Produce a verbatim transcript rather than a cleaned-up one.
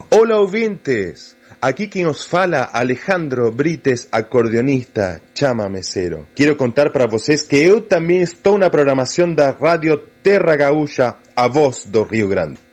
Hola ouvintes, aquí quien os fala Alejandro Brites, acordeonista, chamamecero. Quero contar para vocês que eu também estou na programação da Rádio Terra Gaúcha, a voz do Rio Grande.